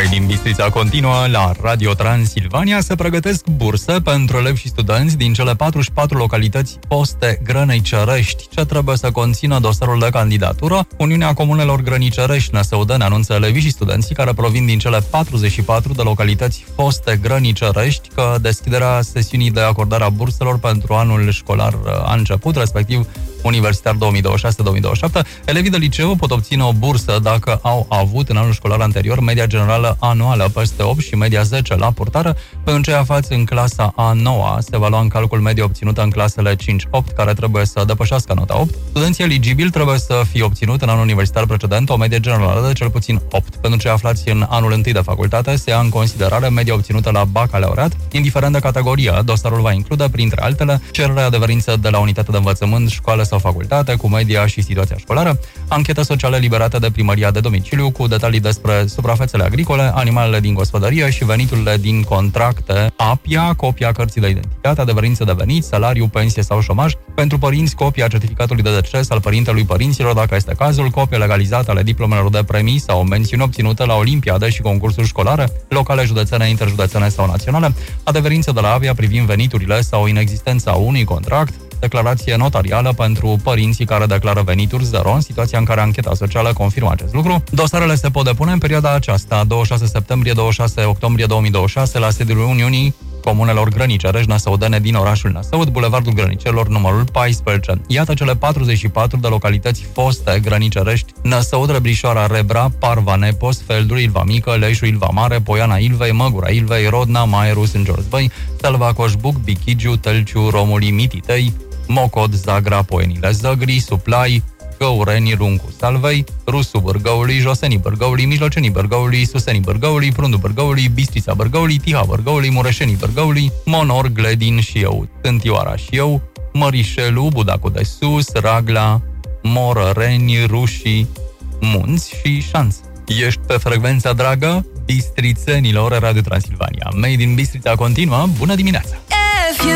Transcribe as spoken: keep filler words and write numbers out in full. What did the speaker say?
Made in Bistrița continuă la Radio Transilvania. Se pregătesc burse pentru elevi și studenți din cele patruzeci și patru localități foste grănicerești. Ce trebuie să conțină dosarul de candidatură? Uniunea Comunelor Grănicerești Năsăudeni anunță elevii și studenții care provin din cele patruzeci și patru de localități foste grănicerești că deschiderea sesiunii de acordare a burselor pentru anul școlar a început, respectiv universitar două mii douăzeci și șase două mii douăzeci și șapte. Elevii de liceu pot obține o bursă dacă au avut în anul școlar anterior media generală anuală peste opt și media zece la purtare. Pentru cei aflați în clasa a noua se va lua în calcul media obținută în clasele cinci opt, care trebuie să depășească nota opt. Studenții eligibili trebuie să fie obținut în anul universitar precedent o medie generală de cel puțin opt. Pentru cei aflați în anul întâi de facultate se ia în considerare media obținută la bacalaureat, indiferent de categorie. Dosarul va include, printre altele, cererea de adeverință de la unitate de învățământ, școală sau facultate, cu media și situația școlară, anchete sociale liberate de primăria de domiciliu, cu detalii despre suprafețele agricole, animalele din gospodărie și veniturile din contracte, A P I A, copia cărții de identitate, adeverință de venit, salariu, pensie sau șomaj, pentru părinți, copia certificatului de deces al părintelui părinților, dacă este cazul, copie legalizată ale diplomelor de premii sau mențiuni obținute la olimpiade și concursuri școlare, locale, județene, interjudețene sau naționale, adeverință de la A V I A privind veniturile sau inexistența unui contract, declarație notarială pentru părinții care declară venituri zero, în situația în care ancheta socială confirmă acest lucru. Dosarele se pot depune în perioada aceasta, douăzeci și șase septembrie - douăzeci și șase octombrie două mii douăzeci și șase, la sediul Uniunii Comunelor Grănicerești Năsăudene din orașul Năsăud, Bulevardul Grănicelor, numărul paisprezece. Iată cele patruzeci și patru de localități foste grănicerești: Năsăud, Rebrișoara, Rebra, Parva, Nepos, Felduri, Ilva Mică, Leșu, Ilva Mare, Poiana Ilvei, Măgura Ilvei, Rodna, Maieru, Sângeorțbăi, Sălva, Coșbuc, Bichigiu, Tălciu, Romuli, Mititei, Mocod, Zagra, Poenile Zăgri, Suplai, Găureni, Runcu Salvei, Rusu Bârgăului, Josenii Bârgăului, Mijlocenii Bârgăului, Susenii Bârgăului, Prundu Bârgăului, Bistrița Bârgăului, Tiha Bârgăului, Mureșenii Bârgăului, Monor, Gledin și eu, Tântioara și eu, Mărișelu, Budacu de Sus, Ragla, Morăreni, Rușii, Munți și Șanț. Ești pe frecvența dragă bistrițenilor Radio Transilvania. Made in Bistrița continuă. Bună dimineața!